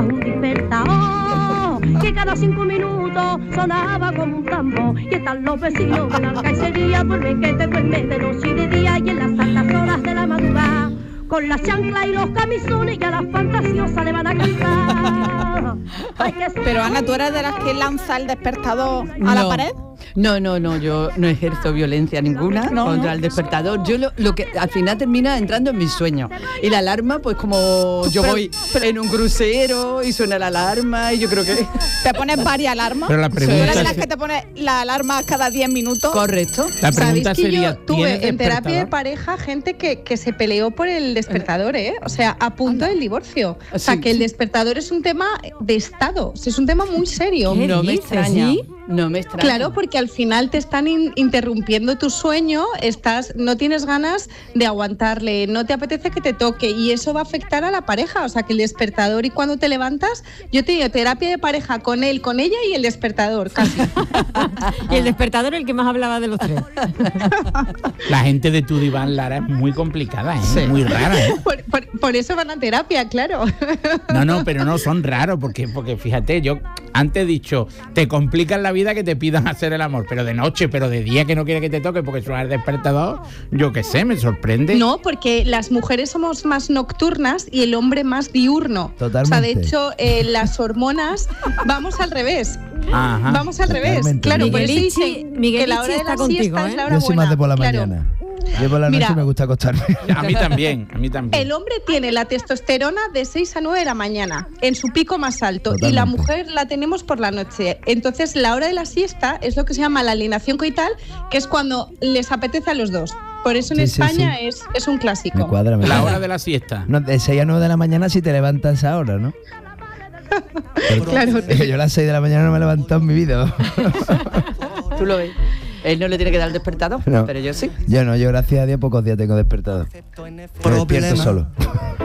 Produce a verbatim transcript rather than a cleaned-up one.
un despertador que cada cinco minutos sonaba como un tambor. Y están los vecinos de la casería, duermen que te duermes de noche y de día, y en las altas horas de la madrugada, con las chanclas y los camisones, ya las fantasiosas le van a cantar. Ay, que Pero Ana, ¿tú eres de las que lanza el despertador a No. la pared? No, no, no, yo no ejerzo violencia ninguna No, contra no. el despertador. Yo lo, lo que al final termina entrando en mis sueños. Y la alarma, pues como yo Pero- voy en un crucero y suena la alarma y yo creo que... ¿Te pones varias alarmas? Pero la ¿Tú pregunta eres de es- las que te pones la alarma cada diez minutos? Correcto. La ¿Sabéis pregunta que sería, yo tuve ¿tienes en terapia de despertador? pareja gente que, que se peleó por el despertador, ¿eh? O sea, a punto del divorcio. O sea, Sí. que el despertador es un tema de estado, o sea, es un tema muy serio. ¿Qué No me dices, extraña. sí? No me extraña. Claro, porque al final te están in- interrumpiendo tu sueño, estás, no tienes ganas de aguantarle, no te apetece que te toque y eso va a afectar a la pareja. O sea, que el despertador y cuando te levantas, yo he tenido terapia de pareja con él, con ella y el despertador, casi. Y el despertador el que más hablaba de los tres. La gente de tu diván, Lara, es muy complicada, ¿eh? Sí. Muy rara, ¿eh? Por, por- por eso van a terapia, claro. No, no, pero no, son raros, porque, porque fíjate, yo antes he dicho, te complican la vida que te pidan hacer el amor, pero de noche, pero de día que no quiere que te toque porque suena el despertador, yo qué sé, me sorprende. No, porque las mujeres somos más nocturnas y el hombre más diurno. Totalmente. O sea, de hecho, eh, las hormonas vamos al revés. Ajá. Vamos al revés. Totalmente. Claro, por eso Miguelichi- dicen que Miguelichi la hora de está la contigo, siesta ¿eh? es la hora Yo soy buena. más de por la Claro. mañana. Yo por la noche Mira. me gusta acostarme. A mí también, a mí también. El hombre tiene la testosterona de seis a nueve de la mañana, en su pico más alto, y la Totalmente. mujer la tenemos por la noche. Entonces, la hora de la siesta es lo que se llama la alienación coital, que es cuando les apetece a los dos. Por eso en Sí, sí, España sí. Es, es un clásico. Me cuadra, me La cuadra. hora de la siesta. No, de seis a nueve de la mañana si te levantas ahora, ¿no? Porque- Claro. es que yo a las seis de la mañana no me he levantado en mi vida. Tú lo ves. Él no le tiene que dar el despertador, No. pero yo sí. Yo no, yo gracias a Dios pocos días tengo despertado. Me despierto solo.